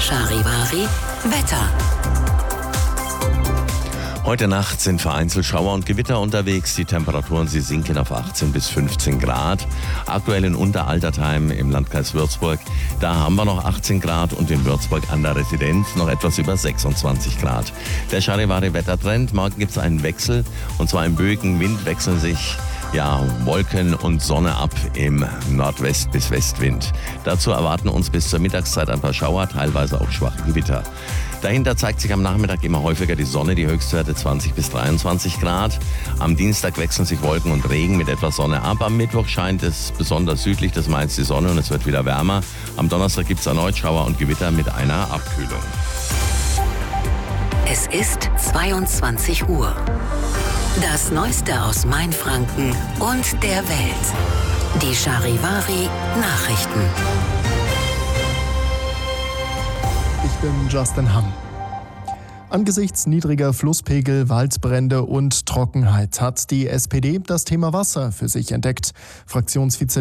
Charivari Wetter. Heute Nacht sind vereinzelt Schauer und Gewitter unterwegs. Die Temperaturen, sie sinken auf 18 bis 15 Grad. Aktuell in Unteraltertheim im Landkreis Würzburg, da haben wir noch 18 Grad und in Würzburg an der Residenz noch etwas über 26 Grad. Der Charivari-Wettertrend, morgen gibt es einen Wechsel und zwar im böigen Wind wechseln sich Wolken und Sonne ab im Nordwest- bis Westwind. Dazu erwarten uns bis zur Mittagszeit ein paar Schauer, teilweise auch schwache Gewitter. Dahinter zeigt sich am Nachmittag immer häufiger die Sonne, die Höchstwerte 20 bis 23 Grad. Am Dienstag wechseln sich Wolken und Regen mit etwas Sonne ab. Am Mittwoch scheint es besonders südlich des Mains die Sonne und es wird wieder wärmer. Am Donnerstag gibt es erneut Schauer und Gewitter mit einer Abkühlung. Es ist 22 Uhr. Das Neueste aus Mainfranken und der Welt. Die Charivari Nachrichten. Ich bin Justin Hamm. Angesichts niedriger Flusspegel, Waldbrände und Trockenheit hat die SPD das Thema Wasser für sich entdeckt. Fraktionsvize